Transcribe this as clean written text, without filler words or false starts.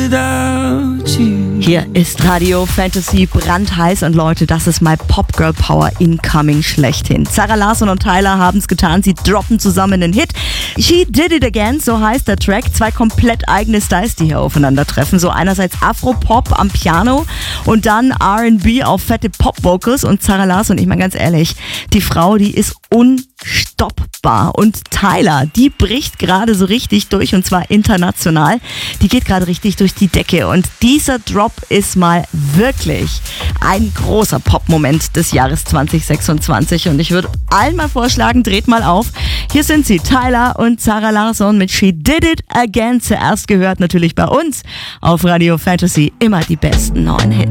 without you. Hier ist Radio Fantasy brandheiß und Leute, das ist My Pop Girl Power Incoming schlechthin. Zara Larsson und Tyla haben es getan, sie droppen zusammen den Hit. She Did It Again, so heißt der Track. Zwei komplett eigene Styles, die hier aufeinandertreffen. So einerseits Afro-Pop am Piano und dann R&B auf fette Pop-Vocals. Und Zara Larsson, ich meine ganz ehrlich, die Frau, die ist unstoppbar. Und Tyla, die bricht gerade so richtig durch und zwar international. Die geht gerade richtig durch die Decke und dieser Drop ist mal wirklich ein großer Pop-Moment des Jahres 2026 und ich würde allen mal vorschlagen, dreht mal auf. Hier sind sie, Tyla und Zara Larsson mit She Did It Again. Zuerst gehört natürlich bei uns auf Radio Fantasy immer die besten neuen Hits.